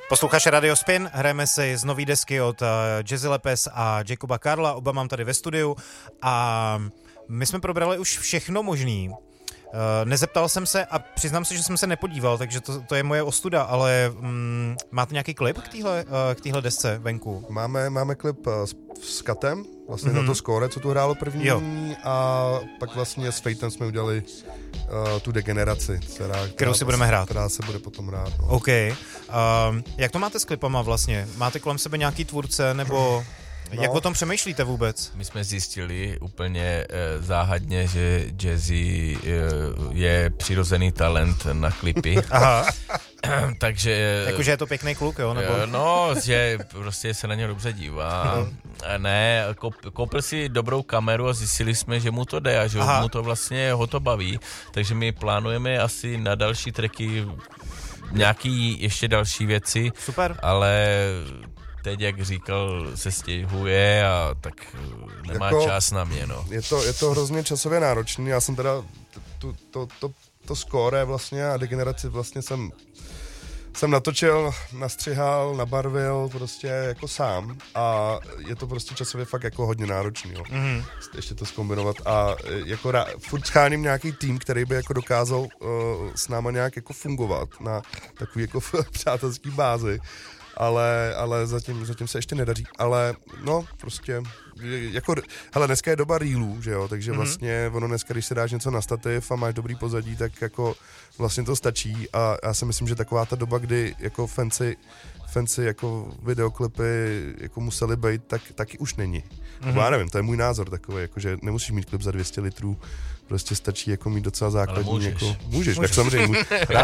Posloucháš Radio Spin, hrajeme si z nový desky od Jazzy Lepes a Jacoba Karla, oba mám tady ve studiu a my jsme probrali už všechno možný. Nezeptal jsem se a přiznám se, že jsem se nepodíval, takže to je moje ostuda, ale máte nějaký klip k téhle desce venku? Máme klip s Katem, vlastně na to Score, co tu hrálo první, a pak vlastně s Fatem jsme udělali tu Degeneraci, kterou si budeme hrát. Která se bude potom hrát. No. OK. Jak to máte s klipama vlastně? Máte kolem sebe nějaký tvůrce, nebo... No. Jak o tom přemýšlíte vůbec? My jsme zjistili úplně záhadně, že Jazzy je přirozený talent na klipy. Aha. Takže... Jakože je to pěkný kluk, jo? Nebo... No, že prostě se na ně dobře dívá. Ne, koupil si dobrou kameru a zjistili jsme, že mu to jde a že mu to vlastně ho to baví. Takže my plánujeme asi na další tracky nějaký ještě další věci. Super. Ale... teď, jak říkal, se stěhuje a tak nemá čas na mě, no. Je to hrozně časově náročný, já jsem teda to Score vlastně a Degeneraci vlastně jsem natočil, nastřihal, nabarvil prostě jako sám a je to prostě časově fakt jako hodně náročný, jo. Ještě to zkombinovat a jako furt scháním nějaký tým, který by jako dokázal s náma nějak jako fungovat na takový jako přátelský bázi. Ale zatím se ještě nedaří, ale no prostě jako, hele, dneska je doba reelů, že jo, takže vlastně ono dneska, když si dáš něco na stativ a máš dobrý pozadí, tak jako vlastně to stačí a já si myslím, že taková ta doba, kdy jako fancy jako videoklipy jako museli být, tak taky už není. Já nevím, to je můj názor takový, jako že nemusíš mít klip za 200 litrů, prostě stačí jako mít docela základní, jako můžeš. Tak samozřejmě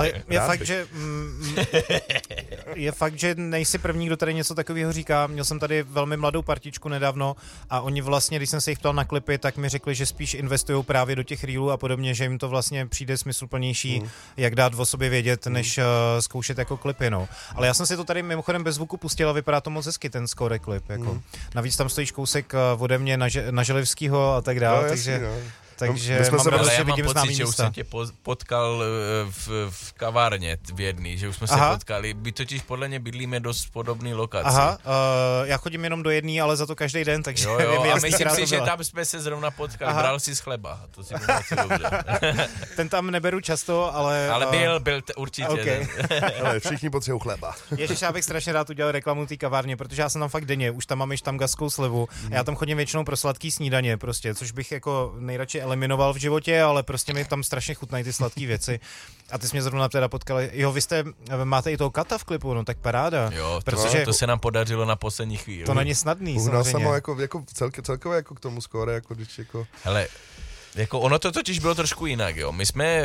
je fakt, že nejsi první, kdo tady něco takového říká. Měl jsem tady velmi mladou partičku nedávno a oni vlastně, když jsem se jich ptal na klipy, tak mi řekli, že spíš investují právě do těch reelů a podobně, že jim to vlastně přijde smysluplnější, jak dát o sobě vědět, než zkoušet jako klipy, no. Ale já jsem si to tady mimochodem bez zvuku pustil a vypadá to moc hezky, ten Score klip, jako. Navíc tam stojíš kousek ode mě na Želivskýho a tak dále, takže my jsme mám rád, já mám vidím pocit, známý že už místa. jsem tě potkal v kavárně v jedný, že už jsme se potkali. My totiž podle mě bydlíme dost podobný lokaci. Aha, já chodím jenom do jedné, ale za to každý den, takže jo, vím, a myslím si, že tam jsme se zrovna potkali. Bral jsi z chleba, to si moc dobře. Ten tam neberu často, ale... Ale byl určitě. Okay. Ale všichni potřebují chleba. Ježiš, já bych strašně rád udělal reklamu té kavárně, protože já jsem tam fakt denně, už tam mám štamgastskou slevu a já tam chodím většinou pro sladký snídaně prostě, což bych jako nejradši eliminoval v životě, ale prostě mi tam strašně chutnají ty sladké věci. A ty jsi mě zrovna teda potkali. Jo, máte i toho Kata v klipu, no tak paráda. Jo, protože to se nám podařilo na poslední chvíli. To není snadný, samozřejmě. Jako celkově jako k tomu Score, jako když jako... Hele, jako ono to totiž bylo trošku jinak, jo. My jsme,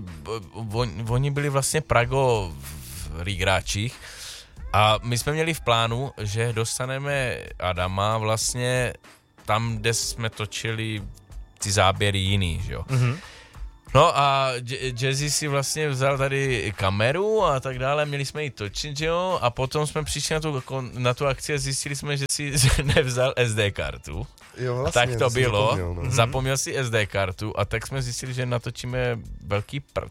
oni byli vlastně Prago v Rigráčích a my jsme měli v plánu, že dostaneme Adama vlastně tam, kde jsme točili ty záběry jiný, že jo. No a Jazzy si vlastně vzal tady kameru a tak dále, měli jsme ji točit, že jo, a potom jsme přišli na tu akci a zjistili jsme, že si nevzal SD kartu. Jo, vlastně, tak to bylo, zapomněl si SD kartu a tak jsme zjistili, že natočíme velký prd.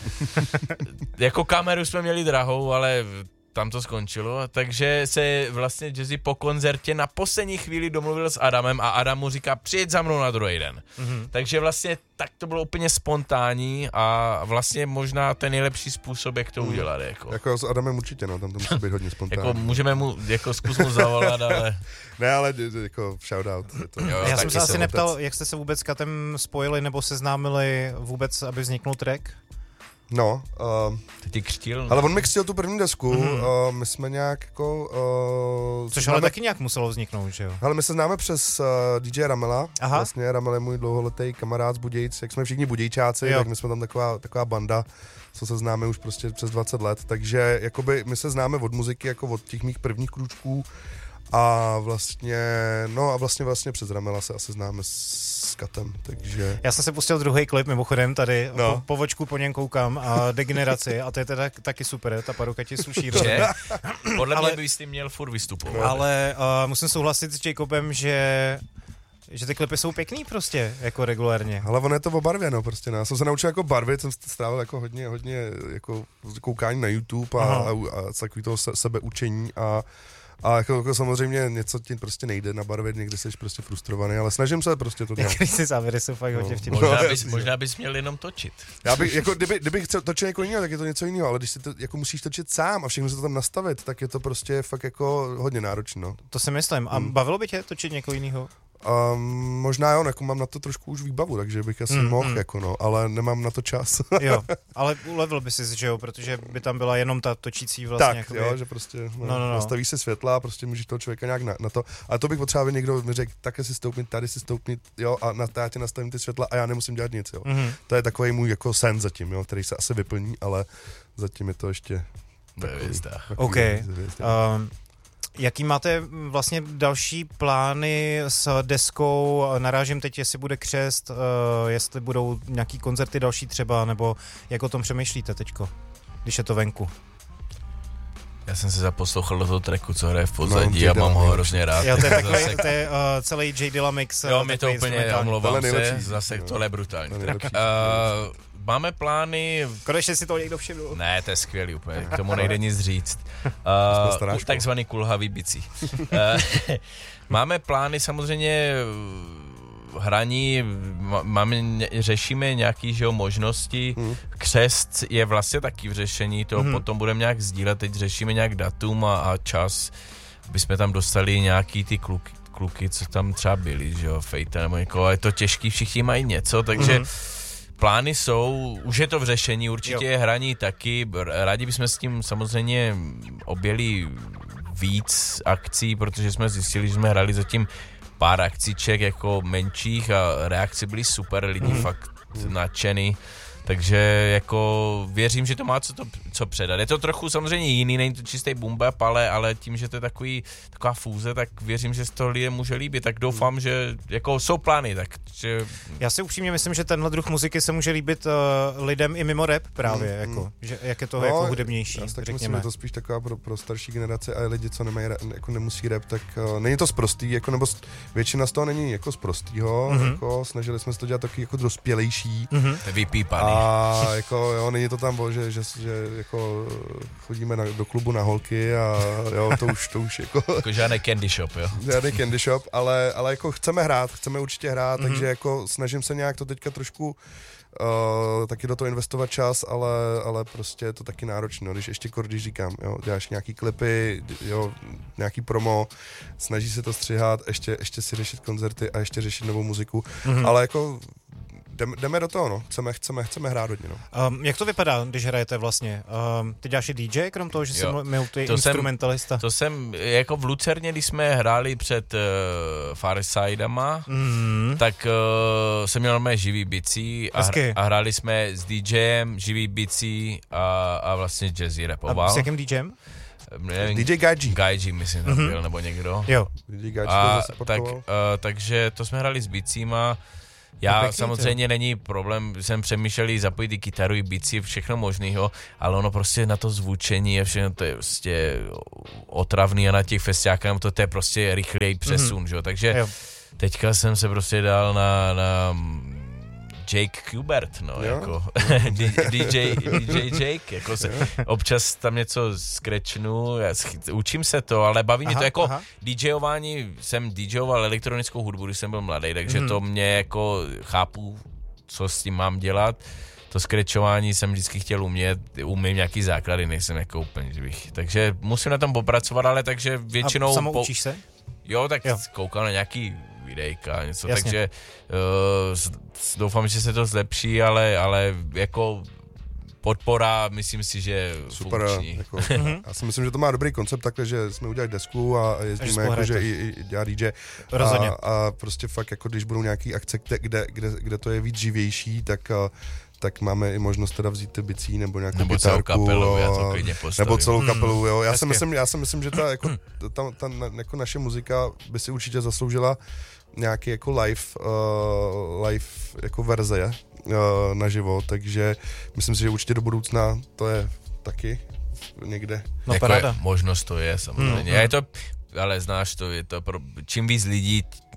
Jako kameru jsme měli drahou, ale tam to skončilo, takže se vlastně Jazzy po koncertě na poslední chvíli domluvil s Adamem a Adam mu říká, přijeď za mnou na druhý den. Takže vlastně tak to bylo úplně spontánní a vlastně možná ten nejlepší způsob, jak to udělat. Jako s Adamem určitě, no, tam to musí být hodně spontánní. Jako můžeme mu, jako zkus mu zavolat, ale... Ne, ale jako shoutout. Já jsem se asi neptal, jak jste se vůbec s Katem spojili nebo seznámili vůbec, aby vzniknul track? No, ty křtil? Ale on mi křtil tu první desku, my jsme nějak jako... Což ale taky nějak muselo vzniknout, že jo? Ale my se známe přes DJ Ramela, vlastně Ramel je můj dlouholetý kamarád z Budějc, jak jsme všichni Budějčáci, tak my jsme tam taková banda, co se známe už prostě přes 20 let, takže jakoby my se známe od muziky, jako od těch mých prvních krůčků a vlastně přes Ramela se asi známe s Katem, takže... Já jsem se pustil druhý klip, mimochodem tady, po vočku po něm koukám a Degeneraci a to je teda taky super, ta paruka ti sluší. Podle mě bys ty měl furt vystupovat. Ale musím souhlasit s Jacobem, že že ty klipy jsou pěkný prostě, jako regulérně. Ale ono je to o barvě, no prostě, no. Já jsem se naučil jako barvit, jsem strávil jako hodně jako koukání na YouTube a takový toho sebeučení a jako samozřejmě něco ti prostě nejde nabarvit, někdy jsi prostě frustrovaný, ale snažím se prostě to dělat. Když si závěry jsou fakt hodně vtipný. Možná bys měl jenom točit. Já bych, jako kdybych točil jako jiného, tak je to něco jiného, ale když si to jako musíš točit sám a všechno se to tam nastavit, tak je to prostě fakt jako hodně náročné. No. To si myslím. A bavilo by tě točit někoho jiného? Možná jo, jako mám na to trošku už výbavu, takže bych asi mohl, jako no, ale nemám na to čas. Jo, ale ulevil by si, že jo, protože by tam byla jenom ta točící vlastně. Tak, jakoby... jo, že prostě nastaví se světla, prostě můžeš toho člověka nějak na to. A to bych potřeboval, někdo mi řekl, také si stoupnit, tady si stoupnit, jo, a já ti nastavím ty světla a já nemusím dělat nic, jo. To je takový můj jako sen zatím, jo, který se asi vyplní, ale zatím je to ještě takový. OK. Jaký máte vlastně další plány s deskou? Narážím teď, jestli bude křest, jestli budou nějaký koncerty další třeba, nebo jak o tom přemýšlíte teďko, když je to venku? Já jsem se zaposlouchal do toho tracku, co hraje v pozadí a mám ho hrozně rád. Jo, to je takový, to je celý J. Dilla mix. Jo, mi to úplně omlouvám se, zase tohle je brutální. Máme plány... Konečně si to někdo všimnul. Ne, to je skvělý úplně, k tomu nejde nic říct. Takzvaný kulhavý bicí. Máme plány samozřejmě hraní, řešíme nějaký, že jo, možnosti. Křest je vlastně taky v řešení, to potom budeme nějak sdílet, teď řešíme nějak datum a čas, aby jsme tam dostali nějaký ty kluky, co tam třeba byli, že jo, Fejta nebo někoho, je to těžký, všichni mají něco, takže plány jsou, už je to v řešení, určitě je hraní taky, rádi bychom s tím samozřejmě objeli víc akcí, protože jsme zjistili, že jsme hrali zatím pár akciček jako menších a reakce byly super, lidi fakt nadšený. Takže jako věřím, že to má co předat. Je to trochu samozřejmě jiný, není to čistý boom bap, ale tím, že to je taková fúze, tak věřím, že z toho lidem může líbit. Tak doufám, že jako jsou plány. Takže... Já si upřímně myslím, že tenhle druh muziky se může líbit lidem i mimo rap právě, jako, že, jak je to jako hudebnější, já tak řekněme. Myslím, že to spíš taková pro starší generaci a lidi, co nemají, jako nemusí rap, tak není to sprostý, jako, nebo většina z toho není jako sprostýho, jako, snažili jsme se to dělat taky jako dospělejší. Vypípaný. A jako jo, není to tam, že jako chodíme do klubu na holky a jo, to už jako... Jako žádný candy shop, jo? Žádný candy shop, ale jako chceme určitě hrát, takže jako snažím se nějak to teďka trošku taky do toho investovat čas, ale prostě je to taky náročné, když ještě když říkám, jo, děláš nějaký klipy, jo, nějaký promo, snaží se to střihat, ještě si řešit koncerty a ještě řešit novou muziku, ale jako jdeme do toho, no. Chceme hrát hodně, no. Jak to vypadá, když hrajete vlastně? Ty děláš i DJ, krom toho, že jsi instrumentalista? To jsem, jako v Lucerně, když jsme hráli před Farsidama, tak jsem měl mé živý bicí a hráli jsme s DJem, živý bicí a vlastně jazzy rapoval. A s jakým DJem? DJ Gaiji. Gaiji, myslím, tam byl, nebo někdo. Jo. DJ Gaiji to zase podpoval. Takže to jsme hráli s bicíma. Já samozřejmě není problém, jsem přemýšlel zapojit i kytaru, i bicí, všechno možného, ale ono prostě na to zvučení je všechno, to je prostě otravný a na těch festiákách to je prostě rychlej přesun, že? Takže teďka jsem se prostě dal na Jake Kubert, no, jako DJ Jake, jako občas tam něco scratchnu, učím se to, ale baví mě to jako DJování, jsem DJoval elektronickou hudbu, když jsem byl mladý, takže to mě jako chápu, co s tím mám dělat. To scratchování jsem vždycky chtěl umím nějaký základy, nejsem jako úplně živých. Takže musím na tom popracovat, ale takže většinou... A samoučíš se? Jo, tak koukám na nějaký videjka, něco, takže doufám, že se to zlepší, ale jako podpora, myslím si, že super, funkční. Jako, já si myslím, že to má dobrý koncept takhle, že jsme udělali desku a jezdíme jako, že i dělá DJ a prostě fakt jako když budou nějaký akce, kde to je víc živější, tak máme i možnost teda vzít ty bicí nebo nějakou nebo kytárku. Celou kapelu, já to klidně postavím. Nebo celou kapelu, jo. Já si myslím, že ta jako naše muzika by si určitě zasloužila nějaký jako live jako verze naživo, takže myslím si, že určitě do budoucna to je taky někde. No jako možnost to je samozřejmě. Je to, ale znáš to, čím víc lidí,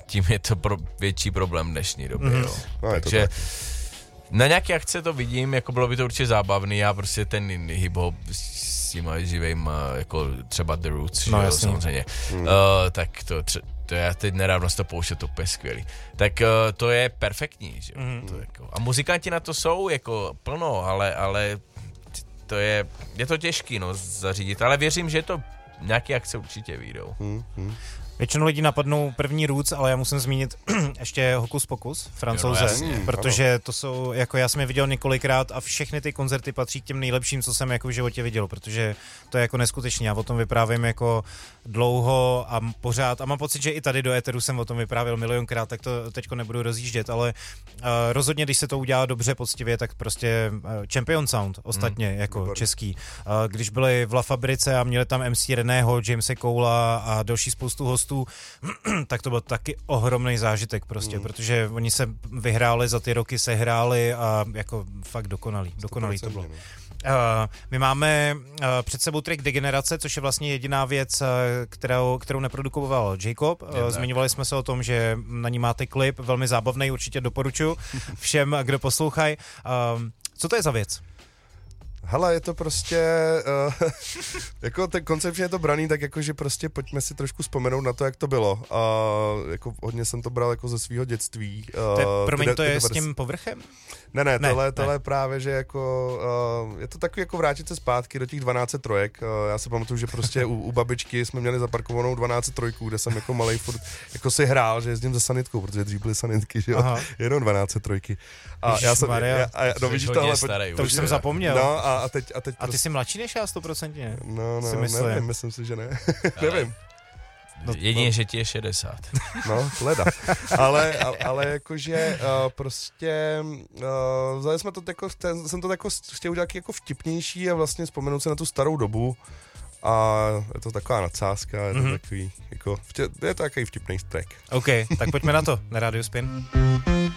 tím je to větší problém dnešní doby, jo. No, Takže na nějaké akce to vidím, jako bylo by to určitě zábavný, já prostě ten hip-hop s těma živejma, jako třeba The Roots, no, jo, samozřejmě, tak to já teď nedávno to pouštěl, to je skvělý. Tak to je perfektní, že? To jako, a muzikanti na to jsou jako plno, ale to je to těžký, no, zařídit, ale věřím, že to nějaké akce určitě vyjdou. Většinou lidí napadnou první Roots, ale já musím zmínit ještě Hokus Pokus, Francouze, protože to jsou, jako já jsem je viděl několikrát a všechny ty koncerty patří k těm nejlepším, co jsem jako v životě viděl, protože to je jako neskutečný. Já o tom vyprávím jako dlouho a pořád a mám pocit, že i tady do éteru jsem o tom vyprávěl milionkrát, tak to teďko nebudu rozjíždět, ale rozhodně, když se to udělá dobře, poctivě, tak prostě Champion Sound, ostatně jako český. Když byli v La Fabrice a měli tam MC Reného, Jamese Coula a další spoustu hostů, tak to byl taky ohromný zážitek prostě, protože oni se vyhráli za ty roky, sehráli a jako fakt dokonalý to bylo. My máme před sebou track Degenerace, což je vlastně jediná věc, kterou neprodukoval Jacob. Zmiňovali jsme se o tom, že na ní máte klip, velmi zábavný, určitě doporučuji všem, kdo poslouchají. Co to je za věc? Hele, je to prostě, jako ten koncepčně je to braný, tak jako, že prostě pojďme si trošku vzpomenout na to, jak to bylo. A jako hodně jsem to bral jako ze svého dětství. To je s tím povrchem? Ne, tohle je právě, že jako, je to takový jako vrátit se zpátky do těch 12 trojek. Já si pamatuju, že prostě u babičky jsme měli zaparkovanou 12 trojků, kde jsem jako malej furt jako si hrál, že jezdím za sanitkou, protože dřív byly sanitky, že jo, jenom 12 trojky. A já jsem, no vidíš tohle, to už jsem zapomněl. No a teď a ty jsi mladší než já 100%? No, nevím, myslím si, že ne. Nevím. Jedině, že ti je 60. No, leda. Ale jakože prostě vzali jsme to jako, jsem to jako chtěl udělat jako vtipnější a vlastně vzpomenout se na tu starou dobu a je to taková nadsázka, je to takový, jako, je to takový vtipný track. OK, tak pojďme na to, na Radio Spin.